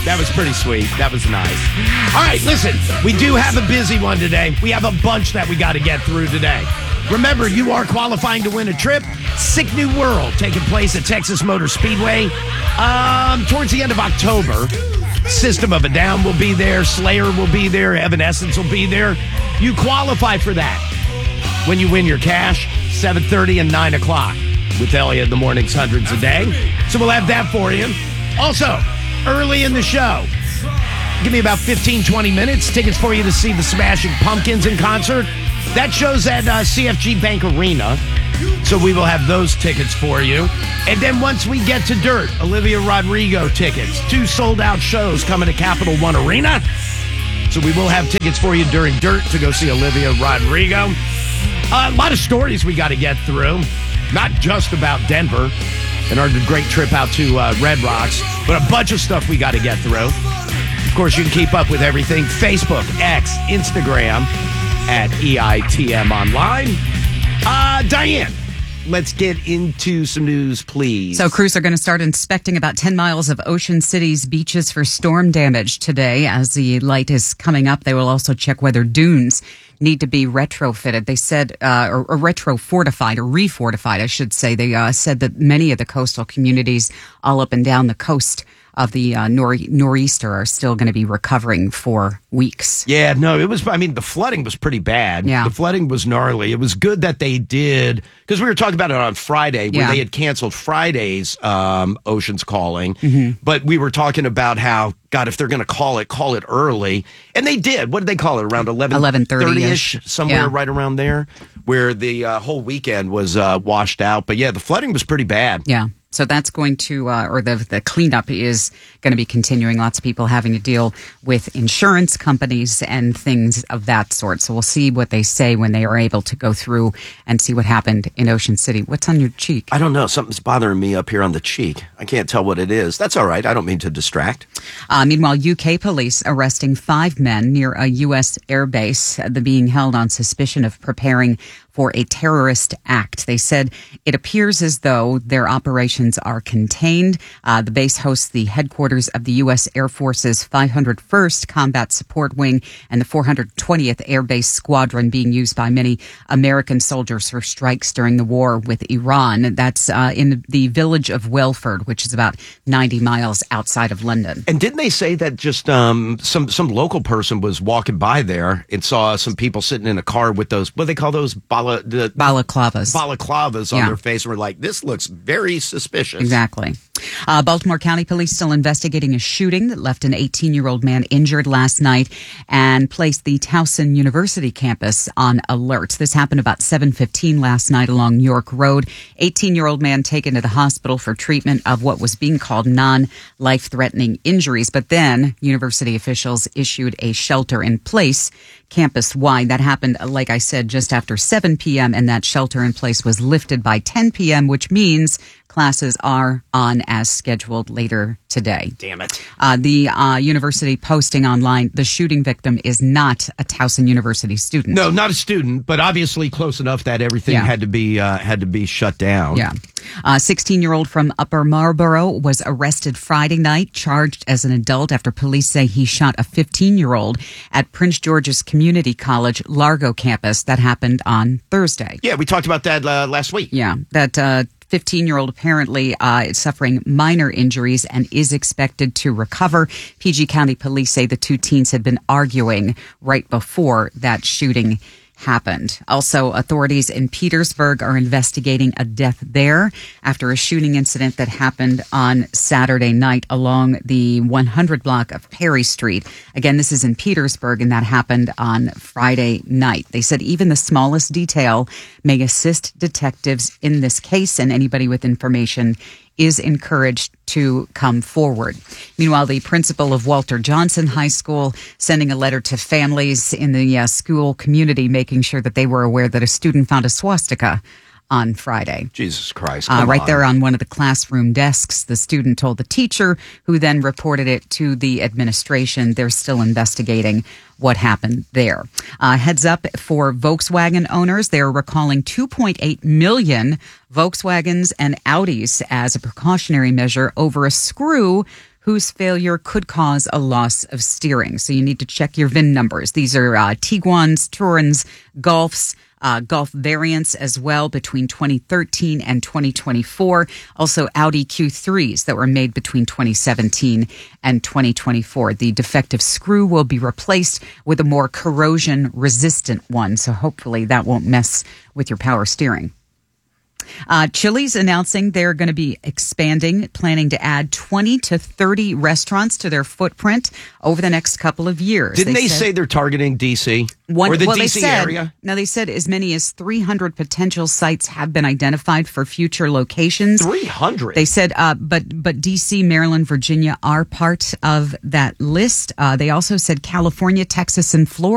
That was pretty sweet. That was nice. All right, listen, we do have a busy one today. We have a bunch that we got to get through today. Remember, you are qualifying to win a trip. Sick New World taking place at Texas Motor Speedway towards the end of October. System of a Down will be there. Slayer will be there. Evanescence will be there. You qualify for that when you win your cash, 7:30 and 9 o'clock with Elliot in the mornings, hundreds a day. So we'll have that for you. Also, early in the show, give me about 15, 20 minutes. Tickets for you to see the Smashing Pumpkins in concert. That show's at CFG Bank Arena. So we will have those tickets for you. And then once we get to Dirt, Olivia Rodrigo tickets. 2 sold-out shows coming to Capital One Arena. So we will have tickets for you during Dirt to go see Olivia Rodrigo. A lot of stories we got to get through. Not just about Denver and our great trip out to Red Rocks, but a bunch of stuff we got to get through. Of course, you can keep up with everything. Facebook, X, Instagram at EITM Online. Diane, let's get into some news, please. So crews are going to start inspecting about 10 miles of Ocean City's beaches for storm damage today. As the light is coming up, they will also check whether dunes need to be retrofitted. They said, or retro-fortified, or refortified, I should say. They said that many of the coastal communities all up and down the coast of the nor'easter are still going to be recovering for weeks. Yeah, no, it was, the flooding was pretty bad. Yeah. The flooding was gnarly. It was good that they did, because we were talking about it on Friday, where they had canceled Friday's Ocean's Calling. Mm-hmm. But we were talking about how, God, if they're going to call it early. And they did. What did they call it? Around 11:30-ish? Somewhere right around there, where the whole weekend was washed out. But yeah, the flooding was pretty bad. Yeah. So that's going to, or the cleanup is going to be continuing. Lots of people having to deal with insurance companies and things of that sort. So we'll see what they say when they are able to go through and see what happened in Ocean City. What's on your cheek? I don't know. Something's bothering me up here on the cheek. I can't tell what it is. That's all right. I don't mean to distract. Meanwhile, UK police arresting 5 men near a U.S. airbase. They're being held on suspicion of preparing for a terrorist act. They said it appears as though their operations are contained. The base hosts the headquarters of the U.S. Air Force's 501st Combat Support Wing and the 420th Air Base Squadron, being used by many American soldiers for strikes during the war with Iran. That's in the village of Welford, which is about 90 miles outside of London. And didn't they say that just some local person was walking by there and saw some people sitting in a car with those, what do they call those, balaclavas on their face, and were like, this looks very suspicious. Exactly. Baltimore County Police still investigating a shooting that left an 18-year-old man injured last night and placed the Towson University campus on alert. This happened about 7:15 last night along York Road. 18-year-old man taken to the hospital for treatment of what was being called non-life-threatening injuries. But then university officials issued a shelter-in-place campus-wide. That happened, like I said, just after 7 p.m., and that shelter-in-place was lifted by 10 p.m., which means classes are on as scheduled later today. Damn it. The university posting online, the shooting victim is not a Towson University student. No, not a student, but obviously close enough that everything had to be shut down. Yeah. 16-year-old from Upper Marlboro was arrested Friday night, charged as an adult after police say he shot a 15-year-old at Prince George's Community College Largo campus. That happened on Thursday. Yeah, we talked about that last week. Yeah, that 15-year-old apparently is suffering minor injuries and is expected to recover. PG County police say the 2 teens had been arguing right before that shooting happened. Also, authorities in Petersburg are investigating a death there after a shooting incident that happened on Saturday night along the 100 block of Perry Street. Again, this is in Petersburg, and that happened on Friday night. They said even the smallest detail may assist detectives in this case, and anybody with information is encouraged to come forward. Meanwhile, the principal of Walter Johnson High School sending a letter to families in the school community, making sure that they were aware that a student found a swastika on Friday. Jesus Christ. Right there on one of the classroom desks, the student told the teacher, who then reported it to the administration. They're still investigating what happened there. Heads up for Volkswagen owners. They're recalling 2.8 million Volkswagens and Audis as a precautionary measure over a screw whose failure could cause a loss of steering. So you need to check your VIN numbers. These are Tiguans, Turins, Golfs, Golf variants as well between 2013 and 2024. Also Audi Q3s that were made between 2017 and 2024. The defective screw will be replaced with a more corrosion-resistant one. So hopefully that won't mess with your power steering. Chili's announcing they're going to be expanding, planning to add 20 to 30 restaurants to their footprint over the next couple of years. Didn't they say they're targeting D.C. or the D.C. area? No, they said as many as 300 potential sites have been identified for future locations. 300? They said, but D.C., Maryland, Virginia are part of that list. They also said California, Texas, and Florida